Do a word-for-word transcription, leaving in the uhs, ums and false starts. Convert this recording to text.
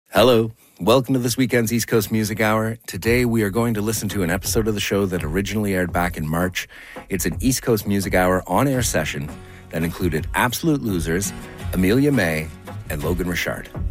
Hello. Welcome to this weekend's East Coast Music Hour. Today we are going to listen to an episode of the show that originally aired back in March. It's an East Coast Music Hour on-air session that included Absolute Losers, Amelia May, and Logan Richard.